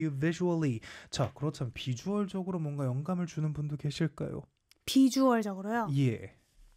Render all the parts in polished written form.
visually. 자, 그렇다면 비주얼적으로 뭔가 영감을 주는 분도 계실까요? 비주얼적으로요? 예.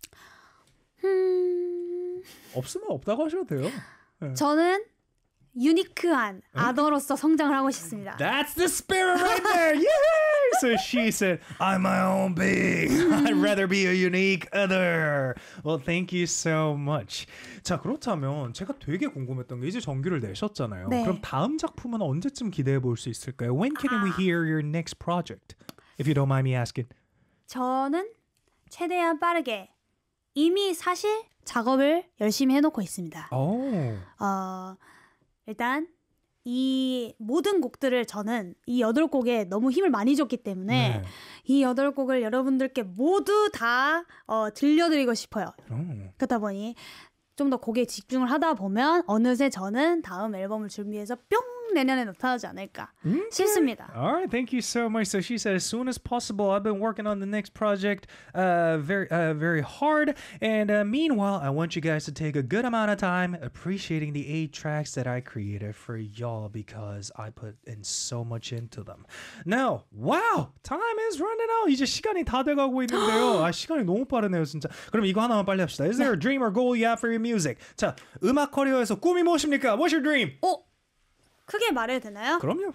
없으면 없다고 하셔도 돼요. 네. 저는 유니크한 아더로서 성장을 하고 싶습니다. That's the spirit right there. Yeah. So she said, I'm my own being. I'd rather be a unique other. Well, thank you so much. 자, 그렇다면 제가 되게 궁금했던 게 이제 정규를 내셨잖아요. 네. 그럼 다음 작품은 언제쯤 기대해 볼 수 있을까요? When can we hear your next project? If you don't mind me asking. 저는 최대한 빠르게 이미 사실 작업을 열심히 해놓고 있습니다. Oh. 일단 이 모든 곡들을 저는 이 8곡에 너무 힘을 많이 줬기 때문에 네. 이 8곡을 여러분들께 모두 다 들려드리고 싶어요. 그렇다 보니 좀 더 곡에 집중을 하다 보면 어느새 저는 다음 앨범을 준비해서 뿅 내년에 나타나지 않을까 싶습니다. All right, thank you so much. So she said, as soon as possible, I've been working on the next project very hard. And meanwhile, I want you guys to take a good amount of time appreciating the 8 tracks that I created for y'all because I put in so much into them. Now, wow, time is running out. 이제 시간이 다 돼가고 있는데요. 시간이 너무 빠르네요, 진짜. 그럼 이거 하나만 빨리 합시다. Is there a dream or goal you have for your music? 자, 음악 커리어에서 꿈이 무엇입니까? What's your dream? 크게 말해도 되나요? 그럼요.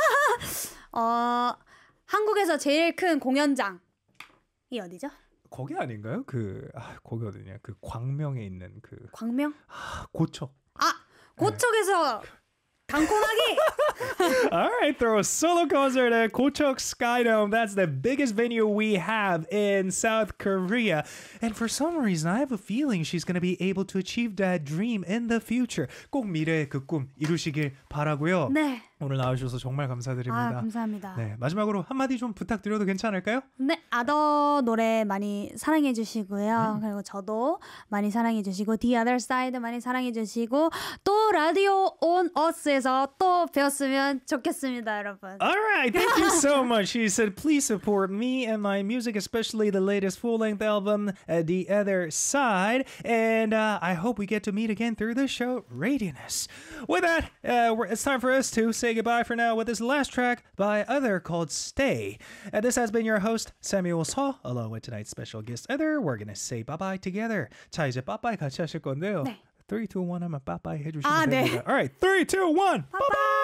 한국에서 제일 큰 공연장이 어디죠? 거기 아닌가요? 거기 어디냐? 그 광명에 있는 그 광명? 고척. 고척에서 당콘하기! All right, throw a solo concert at Gocheok Skydome. That's the biggest venue we have in South Korea. And for some reason, I have a feeling she's going to be able to achieve that dream in the future. 꼭 미래의 그 꿈 이루시길 바라고요. 네. 오늘 나와주셔서 정말 감사드립니다. 감사합니다. 네, 마지막으로 한마디 좀 부탁드려도 괜찮을까요? 네, 아더 노래 많이 사랑해 주시고요. 그리고 저도 많이 사랑해 주시고 The Other Side 많이 사랑해 주시고 또 라디오 On Us에서 또 뵈었으면 좋겠습니다, 여러분. All right, thank you so much. She said, please support me and my music, especially the latest full-length album, The Other Side. And I hope we get to meet again through the show, Radiance. With that, it's time for us to say goodbye for now with this last track by Other called Stay. This has been your host, Samuel Seo, along with tonight's special guest, Other. We're going to say bye-bye together. 자, 이제 빠빠이 같이 하실 건데요. 네. 3, 2, 1 하면 빠빠이 해주시면 네. 됩니다. All right, 3, 2, 1, 빠빠이!